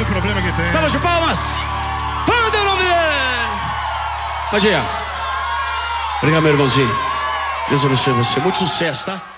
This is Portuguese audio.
problema que tem. Salva de palmas. Manda o nome dele. Pode ir. Obrigado, meu irmãozinho. Deus abençoe você. Muito sucesso, tá?